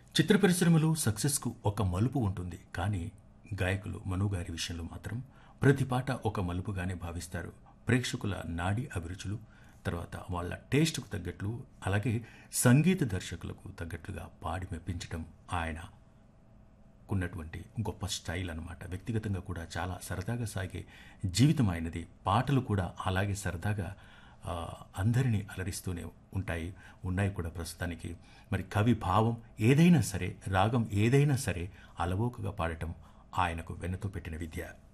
చిత్ర పరిశ్రమలో సక్సెస్కు ఒక మలుపు ఉంటుంది. కానీ గాయకులు మను గారి విషయంలో మాత్రం ప్రతి పాట ఒక మలుపుగానే భావిస్తారు. ప్రేక్షకుల నాడి అభిరుచులు, తర్వాత వాళ్ళ టేస్ట్కు తగ్గట్లు, అలాగే సంగీత దర్శకులకు తగ్గట్లుగా పాడి మెప్పించడం ఆయనకున్నటువంటి గొప్ప స్టైల్ అన్నమాట. వ్యక్తిగతంగా కూడా చాలా సరదాగా సాగే జీవితం ఆయనది. పాటలు కూడా అలాగే సరదాగా అందరినీ అలరిస్తూనే ఉన్నాయి కూడా ప్రస్తుతానికి. మరి కవి భావం ఏదైనా సరే, రాగం ఏదైనా సరే అలవోకగా పాడటం ఆయనకు వెన్నతో పెట్టిన విద్య.